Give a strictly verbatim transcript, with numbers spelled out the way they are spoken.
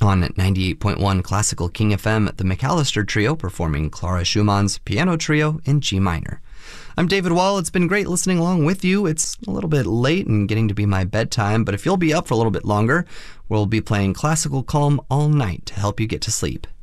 On ninety-eight point one Classical King F M, the McAllister Trio performing Clara Schumann's Piano Trio in G minor. I'm David Wall. It's been great listening along with you. It's a little bit late and getting to be my bedtime, but if you'll be up for a little bit longer, we'll be playing Classical Calm all night to help you get to sleep.